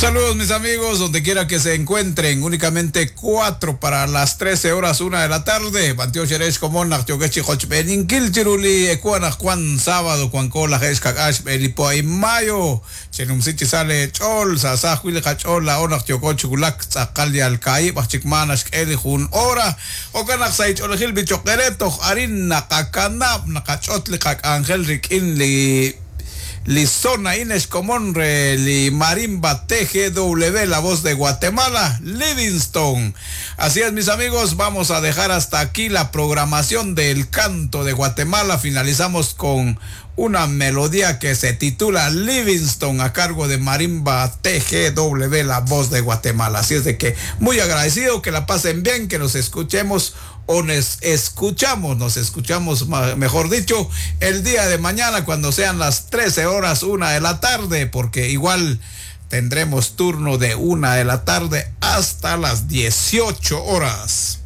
Saludos mis amigos, donde quiera que se encuentren, únicamente 4 para las 13 horas, 1 de la tarde. Bantio Xeresh Comón, Nachiogechi Hochbenin, Kilchiruli, Ecuanach Juan, sábado, Juancola, Heshkakash, Belipo y Mayo, Chenumsichi sale Chol, Sasahuil Hachol, la Onach Tiococh, Gulak, Zakali Alcai, Bachikmanash, Elihun, Ora, Okanach Saich, Olehil Bichokereto, Arin, Nakakanab, Nakachotli, Angel Rikinli. Lizona Ines Comón Li Marimba TGW, la voz de Guatemala, Livingston. Así es, mis amigos, vamos a dejar hasta aquí la programación del canto de Guatemala. Finalizamos con una melodía que se titula Livingston a cargo de Marimba TGW, la voz de Guatemala. Así es de que muy agradecido, que la pasen bien, que nos escuchemos o nos escuchamos, mejor dicho, el día de mañana cuando sean las 13 horas, 1 de la tarde, porque igual tendremos turno de 1 de la tarde hasta las 18 horas.